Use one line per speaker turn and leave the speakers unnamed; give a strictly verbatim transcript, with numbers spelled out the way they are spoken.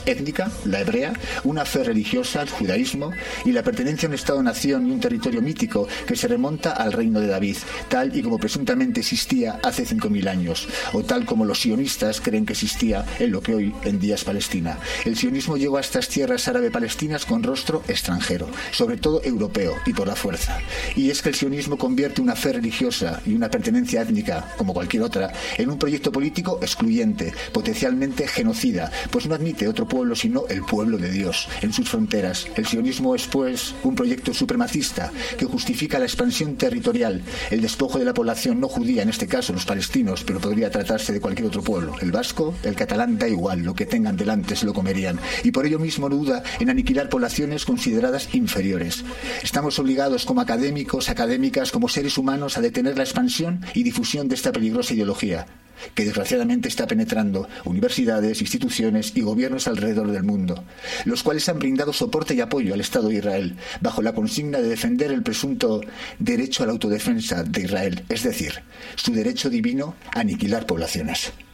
étnica, la hebrea, una fe religiosa, el judaísmo, y la pertenencia a un Estado-nación y un territorio mítico que se remonta al reino de David, tal y como presuntamente existía hace cinco mil años, o tal como los sionistas creen que existía en lo que hoy en día es Palestina. El sionismo llegó a estas tierras árabe-palestinas con rostro extranjero, sobre todo europeo, y por la fuerza. Y es que el sionismo convierte una fe religiosa y una pertenencia étnica, como cualquier otra, en un proyecto político excluyente, potencialmente genocida, pues no admite otro pueblo sino el pueblo de Dios en sus fronteras. El sionismo es pues un proyecto supremacista que justifica la expansión territorial, el despojo de la población no judía, en este caso los palestinos, pero podría tratarse de cualquier otro pueblo, el vasco, el catalán, da igual, lo que tengan delante se lo comerían, y por ello mismo no duda en aniquilar poblaciones consideradas inferiores. Estamos obligados como académicos, académicas, como seres humanos a detener la expansión y difusión de esta peligrosa ideología, que desgraciadamente está penetrando universidades, instituciones y gobiernos alrededor del mundo, los cuales han brindado soporte y apoyo al Estado de Israel, bajo la consigna de defender el presunto derecho a la autodefensa de Israel, es decir, su derecho divino a aniquilar poblaciones.